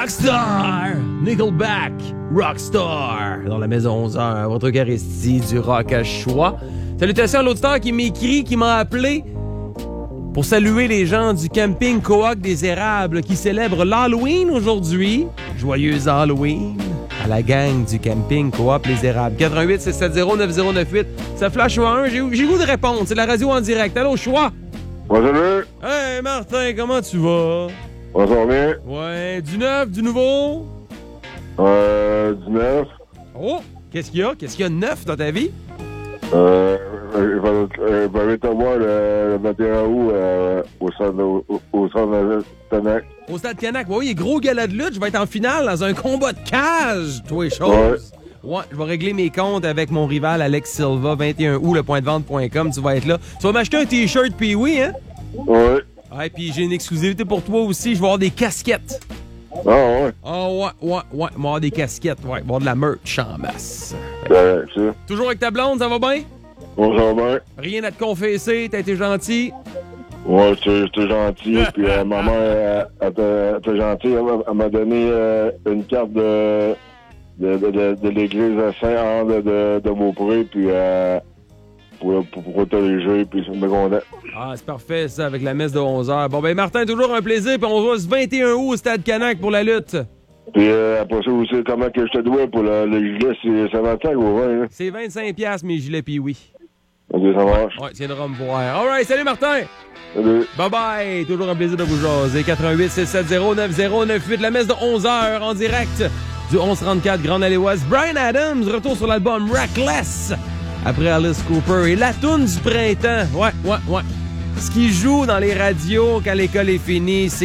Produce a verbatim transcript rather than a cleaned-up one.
Rockstar! Nickelback, Rockstar! Dans la maison onze heures, votre Eucharistie du rock à choix. Salutations à l'auditeur qui m'écrit, qui m'a appelé pour saluer les gens du camping Coop des Érables qui célèbrent l'Halloween aujourd'hui. Joyeux Halloween à la gang du camping Coop les Érables. quatre un huit six sept zéro neuf zéro neuf huit. Ça flash au un. J'ai, j'ai goût de répondre. C'est la radio en direct. Allô, choix? Bonjour. Hey, Martin, comment tu vas? Bonjour bien. Ouais, du neuf, du nouveau? Euh, du neuf. Oh, qu'est-ce qu'il y a? Qu'est-ce qu'il y a de neuf dans ta vie? Euh, je vais- je vais te voir le, le vingt et un août euh, au centre au, au centre de Tanac. Au Stade Canac. Oui, gros gala de lutte. Je vais être en finale dans un combat de cage. Toi les choses. Ouais. Ouais, je vais régler mes comptes avec mon rival Alex Silva, vingt et un août, le point de vente point com. Tu vas être là. Tu vas m'acheter un T-shirt, puis oui, hein? Ouais. Ouais, puis j'ai une exclusivité pour toi aussi. Je vais avoir des casquettes. Ah ouais. Ah ouais, ouais, ouais. Je vais avoir des casquettes. Ouais, je vais avoir de la merch en masse. Ben, ça. Toujours avec ta blonde, ça va bien? Bonjour bien. Rien à te confesser, t'as été gentil. Ouais, j'étais gentil. Puis euh, ma mère, elle, elle était- elle était gentille. Elle, elle m'a donné euh, une carte de, de, de, de, de l'église Saint-Anne de, de Beaupré. Puis euh, pour, pour, pour protéger. Puis je me content. Ah, c'est parfait, ça, avec la messe de onze heures. Bon, ben, Martin, toujours un plaisir, puis on se voit ce vingt et un août au Stade Canac pour la lutte. Puis euh, après ça aussi, comment que je te dois pour le, le gilet, c'est ça vingt-cinq ou vingt, hein? C'est vingt-cinq piastres, mes gilets, puis oui. Ok, ça marche. Ouais, tu viendras me voir. All right, salut, Martin! Salut. Bye-bye! Toujours un plaisir de vous jaser. quatre un huit six sept zéro neuf zéro neuf huit, la messe de onze heures en direct du onze trente-quatre Grande Allée Ouest. Bryan Adams, retour sur l'album Reckless, après Alice Cooper. Et la toune du printemps, ouais, ouais, ouais. Ce qui joue dans les radios quand l'école est finie, c'est